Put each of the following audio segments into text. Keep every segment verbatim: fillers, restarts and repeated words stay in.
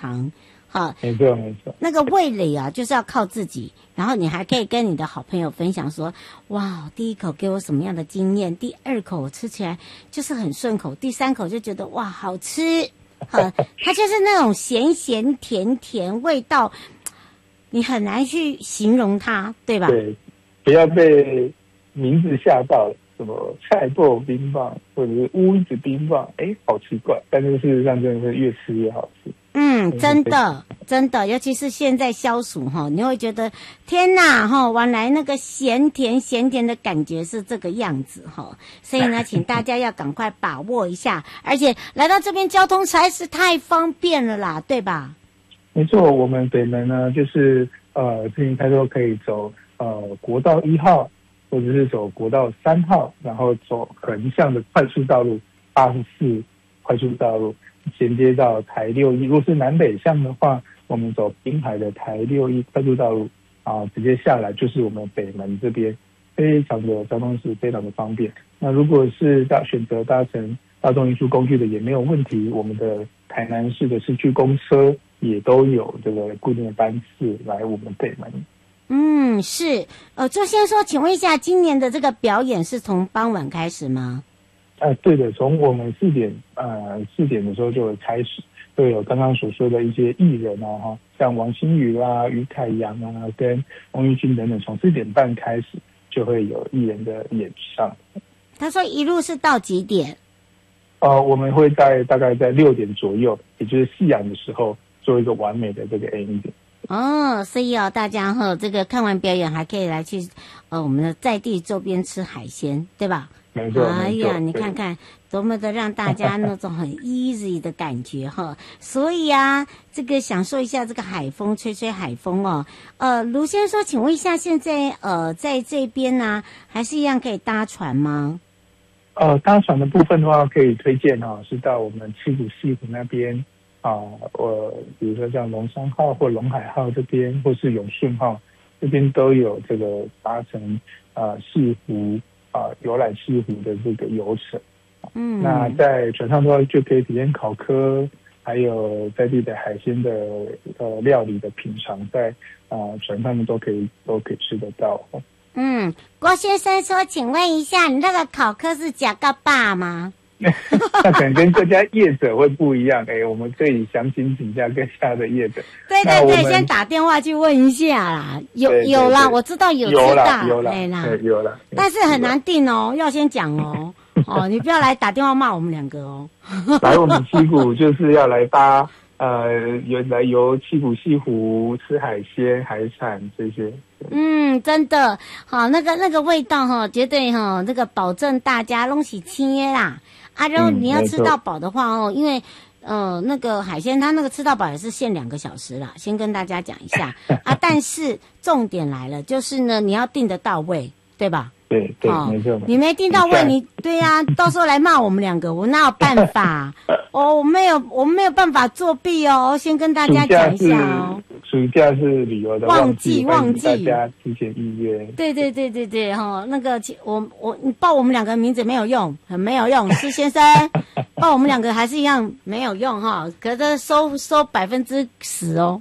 长。好， 没错没错。 那个味蕾啊，就是要靠自己，然后你还可以跟你的好朋友分享说，哇，第一口给我什么样的经验，第二口我吃起来就是很顺口，第三口就觉得哇好吃。好，它就是那种咸咸甜甜味道，你很难去形容它，对吧？ 对，不要被名字吓到了。什么菜脯冰棒或者是乌子冰棒，哎，好奇怪，但是事实上真的是越吃越好吃。 嗯，真的真的，尤其是现在消暑哈，你会觉得天哪哈，原来那个咸甜咸甜的感觉是这个样子哈，所以呢，请大家要赶快把握一下，而且来到这边交通实在是太方便了啦，对吧？ 没错，我们北门呢，就是呃，自行车都可以走呃国道一号。或者是走国道三号，然后走横向的快速道路八十四快速道路，衔接到台六一。如果是南北向的话，我们走滨海的台六一快速道路啊，直接下来就是我们北门这边，非常的交通是非常的方便。那如果是大选择搭乘大众运输工具的也没有问题，我们的台南市的市区公车也都有这个固定的班次来我们北门。 嗯，是，呃，周先说，请问一下，今年的这个表演是从傍晚开始吗？ 啊，对的，从我们四点呃四点的时候就会开始，会有刚刚所说的一些艺人啊，哈，像王心宇啦、于凯阳啊、跟翁玉君等等，从四点半开始就会有艺人的演唱。 他说一路是到几点？ 呃，我们会在大概在六点左右，也就是夕阳的时候，做一个完美的这个 ending。 哦，所以哦，大家哈，这个看完表演还可以来去呃我们的在地周边吃海鲜，对吧？ 没错， 哎呀，你对看看多么的让大家那种很 easy 的感觉哈。所以啊，这个享受一下这个海风，吹吹海风哦。呃，卢先生说，请问一下，现在呃在这边呢、啊，还是一样可以搭船吗？ 呃，搭船的部分的话，可以推荐哈、哦，是到我们七股西湖那边。啊，我比如说像龙山号或龙海号这边，或是永顺号这边都有这个搭乘啊西湖啊游览西湖的这个游程。嗯，那在船上的话就可以体验考科，还有在地的海鲜的呃料理的品尝，在啊、呃、船上面都可以都可以吃得到。 嗯，郭先生说，请问一下，你那个考科是假个爸吗？ 那可能跟各家业者会不一样，哎、欸，我们可以详情请教各家的业者。 对对对，先打电话去问一下啦。有对对对有啦，我知道有知道， 有啦有啦， 有啦， 但是很难定哦，要先讲哦。哦，你不要来打电话骂我们两个哦。 来我们七股就是要来搭呃，游来游七股西湖吃海鲜、海产这些。 嗯，真的好，那个那个味道哈，绝对哈，这个保证大家东西切啦。啊，然后你要吃到饱的话哦，因为呃那个海鲜它那个吃到饱也是限两个小时啦，先跟大家讲一下啊。但是重点来了，就是呢你要订得到位，对吧？ 对对，哦、没错。 你没订到位，你对呀、啊，到时候来骂我们两个，我哪有办法？哦，我没有，我没有办法作弊哦。先跟大家讲一下哦。 暑假是旅游的旺季，旺季， 大家提前预约。 对对对对对，哈、哦，那个我我你报我们两个名字没有用，很没有用，施先生报我们两个还是一样没有用哈，可是收收百分之十哦。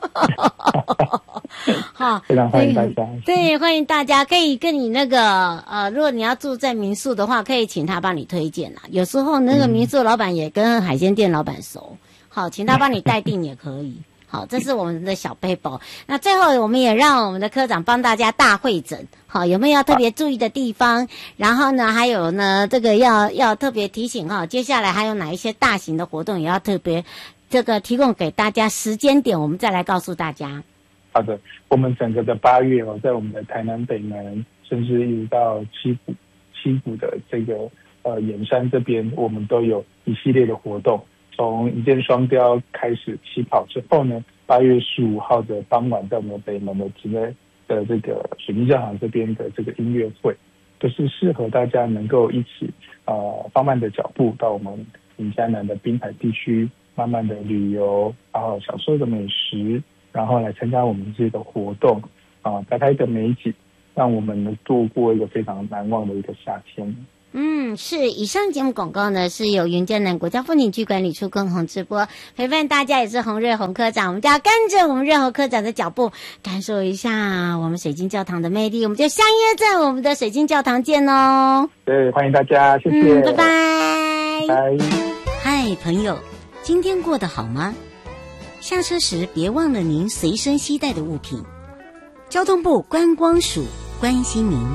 好， 非常欢迎大家。 对，欢迎大家可以跟你那个呃，如果你要住在民宿的话，可以请他帮你推荐啦。有时候那个民宿老板也跟海鲜店老板熟，好，请他帮你代订也可以。好，这是我们的小背包。那最后我们也让我们的科长帮大家大会诊，好，有没有要特别注意的地方？然后呢，还有呢，这个要要特别提醒哈，接下来还有哪一些大型的活动也要特别这个提供给大家时间点，我们再来告诉大家。 好的，我们整个的八月哦，在我们的台南北门，甚至一直到七股七股的这个呃盐山这边，我们都有一系列的活动。从一箭双雕开始起跑之后呢，八月十五号的傍晚，在我们北门的直内的这个水泥教堂这边的这个音乐会，都是适合大家能够一起呃放慢的脚步到我们闽嘉南的滨海地区，慢慢的旅游，然后享受的美食，然后来参加我们这个活动啊，拍拍的美景，让我们度过一个非常难忘的一个夏天。 嗯，是。以上节目广告呢，是由云嘉南国家风景区管理处共同直播，陪伴大家也是洪瑞宏科长，我们就要跟着我们瑞宏科长的脚步，感受一下我们水晶教堂的魅力。我们就相约在我们的水晶教堂见哦。 对，欢迎大家，谢谢， 嗯、拜拜。 拜。 嗨，朋友，今天过得好吗？下车时别忘了您随身携带的物品。交通部观光署关心您。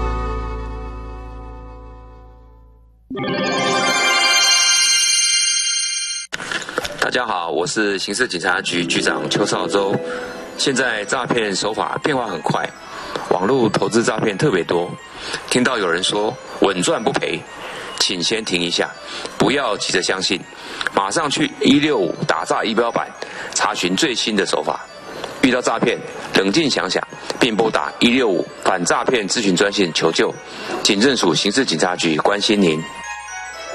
大家好，我是刑事警察局局长邱少洲。现在诈骗手法变化很快，网络投资诈骗特别多。听到有人说稳赚不赔，请先停一下，不要急着相信，马上去一六五打诈仪表板查询最新的手法。遇到诈骗，冷静想想，并拨打一六五反诈骗咨询专线求救。警政署刑事警察局关心您。